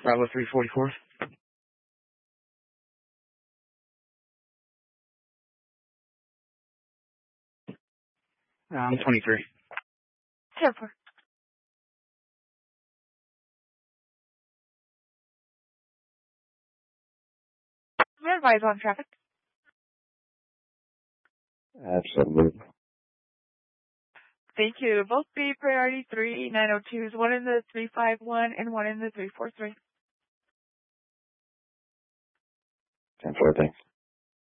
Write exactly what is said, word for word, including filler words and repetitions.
Bravo three forty-four. Um, twenty-three. ten four. I'm advised on traffic. Absolutely. Thank you. Both be priority three nine oh twos, one in the three five one and one in the three four three. ten four, thanks.